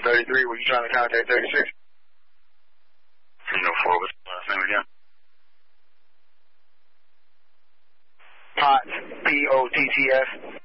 33, were you trying to contact 36? No, 4, what's the last name again? Potts, Potts.